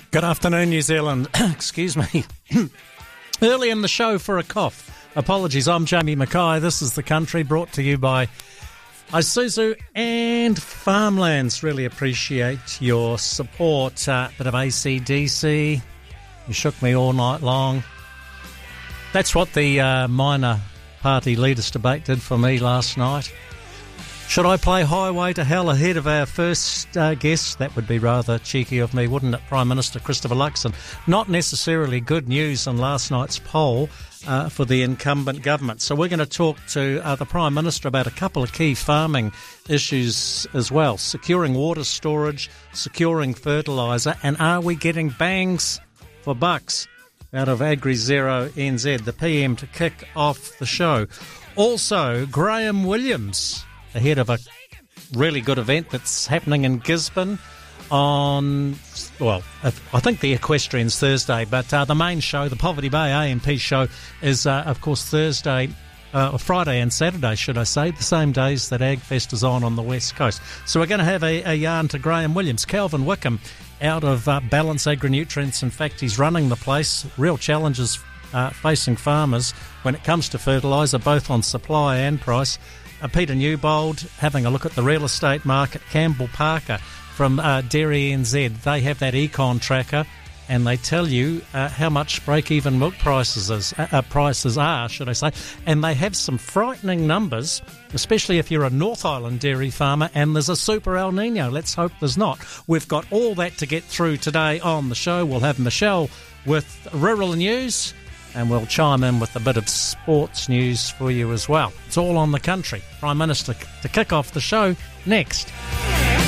Good afternoon, New Zealand. Excuse me. Early in the show for a cough. Apologies, I'm Jamie Mackay. This is The Country, brought to you by Isuzu and Farmlands. Really appreciate your support. Bit of AC/DC. You shook me all night long. That's what the minor party leaders debate did for me last night. Should I play Highway to Hell ahead of our first guest? That would be rather cheeky of me, wouldn't it, Prime Minister Christopher Luxon? Not necessarily good news in last night's poll for the incumbent government. So we're going to talk to the Prime Minister about a couple of key farming issues as well. Securing water storage, securing fertiliser, and are we getting bangs for bucks out of AgriZero NZ, the PM, to kick off the show. Also, Graham Williams, ahead of a really good event that's happening in Gisborne on, well, I think the Equestrian's Thursday, but the main show, the Poverty Bay AMP show, is, of course, Friday and Saturday, should I say, the same days that AgFest is on the West Coast. So we're going to have a yarn to Graham Williams. Calvin Wickham out of Balance Agri-Nutrients. In fact, he's running the place. Real challenges facing farmers when it comes to fertiliser, both on supply and price. Peter Newbold having a look at the real estate market. Campbell Parker from Dairy NZ. They have that econ tracker, and they tell you how much break-even milk prices are, should I say. And they have some frightening numbers, especially if you're a North Island dairy farmer and there's a super El Nino. Let's hope there's not. We've got all that to get through today on the show. We'll have Michelle with rural news, and we'll chime in with a bit of sports news for you as well. It's all on The Country. Prime Minister to kick off the show next.